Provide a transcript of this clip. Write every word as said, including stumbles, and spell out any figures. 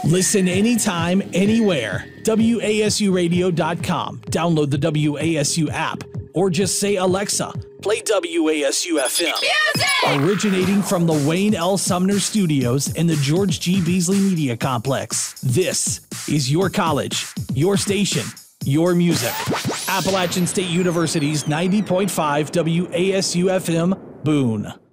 Listen anytime, anywhere. W A S U radio dot com. Download the W A S U app or just say, Alexa, play W A S U F M. Music! Originating from the Wayne L. Sumner Studios and the George G. Beasley Media Complex. This is your college, your station, your music. Appalachian State University's ninety point five W A S U F M, Boone.